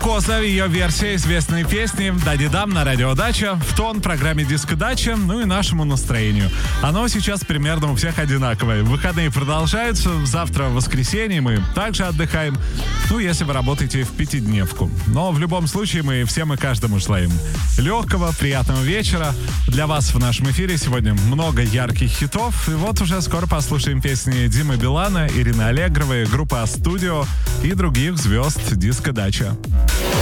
Коза, ее версия известной песни «Дади Дам» на радио Дача в тон программе «Диско Дача», ну и нашему настроению. Оно сейчас примерно у всех одинаковое. Выходные продолжаются, завтра воскресенье, мы также отдыхаем. Ну, если вы работаете в пятидневку. Но в любом случае мы всем и каждому желаем легкого, приятного вечера. Для вас в нашем эфире сегодня много ярких хитов. И вот уже скоро послушаем песни Димы Билана, Ирины Аллегровой, группы А-студио и других звезд «Диско Дача».